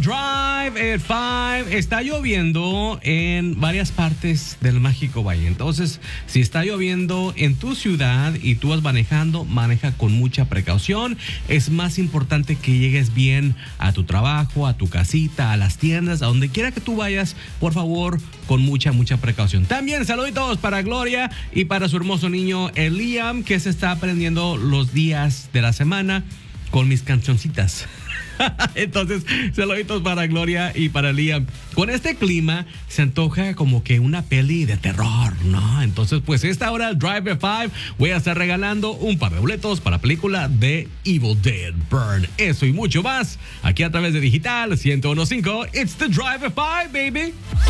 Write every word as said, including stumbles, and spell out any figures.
Drive at Five. Está lloviendo en varias partes del Mágico Valle. Entonces, si está lloviendo en tu ciudad y tú vas manejando, maneja con mucha precaución. Es más importante que llegues bien a tu trabajo, a tu casita, a las tiendas, a donde quiera que tú vayas, por favor, con mucha, mucha precaución. También saluditos para Gloria y para su hermoso niño Eliam, que se está aprendiendo los días de la semana con mis cancioncitas. Entonces, saluditos para Gloria y para Liam. Con este clima se antoja como que una peli de terror, ¿no? Entonces, pues esta hora, Drive at Five, voy a estar regalando un par de boletos para la película de Evil Dead Burn. Eso y mucho más, aquí a través de Digital ciento uno punto cinco. It's the Drive at Five, baby.